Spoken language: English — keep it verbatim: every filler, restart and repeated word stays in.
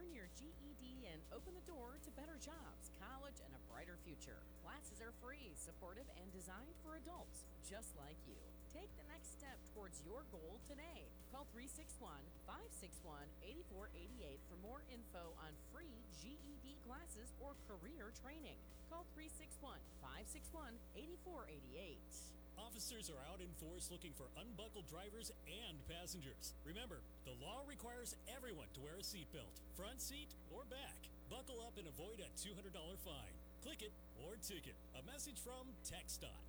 Earn your G E D and open the door to better jobs, college, and a brighter future. Classes are free, supportive, and designed for adults just like you. Take the next step towards your goal today. Call three six one, five six one, eight four eight eight for more info on free G E D classes or career training. Call three six one, five six one, eight four eight eight. Officers are out in force looking for unbuckled drivers and passengers. Remember, the law requires everyone to wear a seatbelt, front seat or back. Buckle up and avoid a two hundred dollars fine. Click it or ticket. A message from TxDOT.